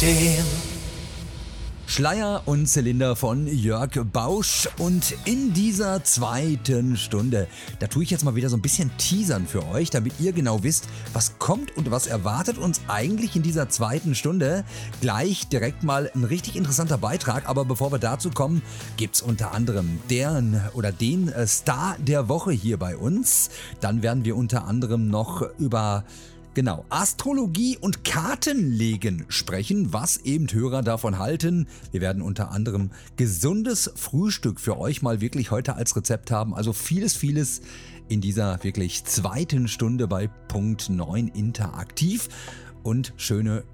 verstehen. Schleier und Zylinder von Jörg Bausch und in dieser zweiten Stunde, da tue ich jetzt mal wieder so ein bisschen teasern für euch, damit ihr genau wisst, was kommt und was erwartet uns eigentlich in dieser zweiten Stunde. Gleich direkt mal ein richtig interessanter Beitrag, aber bevor wir dazu kommen, gibt's unter anderem den Star der Woche hier bei uns. Dann werden wir unter anderem noch über Astrologie und Kartenlegen sprechen, was eben Hörer davon halten. Wir werden unter anderem gesundes Frühstück für euch mal wirklich heute als Rezept haben. Also vieles in dieser wirklich zweiten Stunde bei Punkt 9 interaktiv und schöne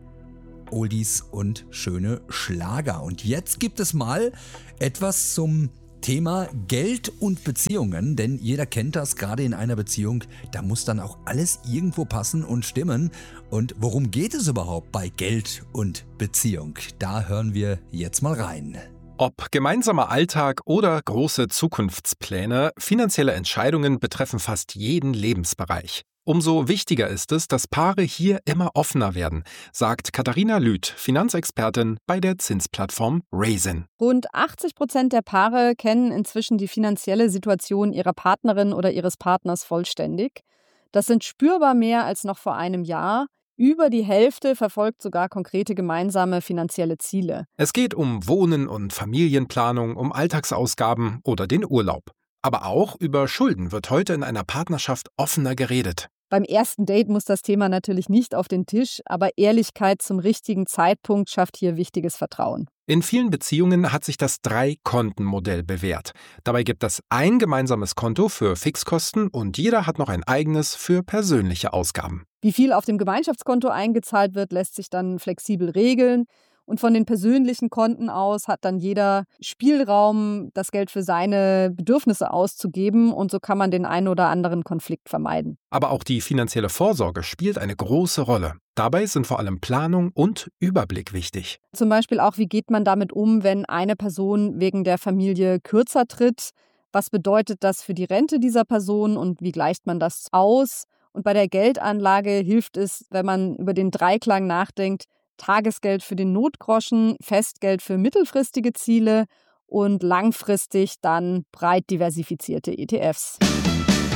Oldies und schöne Schlager. Und jetzt gibt es mal etwas zum Thema Geld und Beziehungen, denn jeder kennt das, gerade in einer Beziehung, da muss dann auch alles irgendwo passen und stimmen. Und worum geht es überhaupt bei Geld und Beziehung? Da hören wir jetzt mal rein. Ob gemeinsamer Alltag oder große Zukunftspläne, finanzielle Entscheidungen betreffen fast jeden Lebensbereich. Umso wichtiger ist es, dass Paare hier immer offener werden, sagt Katharina Lüth, Finanzexpertin bei der Zinsplattform Raisin. Rund 80% der Paare kennen inzwischen die finanzielle Situation ihrer Partnerin oder ihres Partners vollständig. Das sind spürbar mehr als noch vor einem Jahr. Über die Hälfte verfolgt sogar konkrete gemeinsame finanzielle Ziele. Es geht um Wohnen und Familienplanung, um Alltagsausgaben oder den Urlaub. Aber auch über Schulden wird heute in einer Partnerschaft offener geredet. Beim ersten Date muss das Thema natürlich nicht auf den Tisch, aber Ehrlichkeit zum richtigen Zeitpunkt schafft hier wichtiges Vertrauen. In vielen Beziehungen hat sich das Drei-Konten-Modell bewährt. Dabei gibt es ein gemeinsames Konto für Fixkosten und jeder hat noch ein eigenes für persönliche Ausgaben. Wie viel auf dem Gemeinschaftskonto eingezahlt wird, lässt sich dann flexibel regeln. Und von den persönlichen Konten aus hat dann jeder Spielraum, das Geld für seine Bedürfnisse auszugeben. Und so kann man den einen oder anderen Konflikt vermeiden. Aber auch die finanzielle Vorsorge spielt eine große Rolle. Dabei sind vor allem Planung und Überblick wichtig. Zum Beispiel auch, wie geht man damit um, wenn eine Person wegen der Familie kürzer tritt? Was bedeutet das für die Rente dieser Person und wie gleicht man das aus? Und bei der Geldanlage hilft es, wenn man über den Dreiklang nachdenkt: Tagesgeld für den Notgroschen, Festgeld für mittelfristige Ziele und langfristig dann breit diversifizierte ETFs.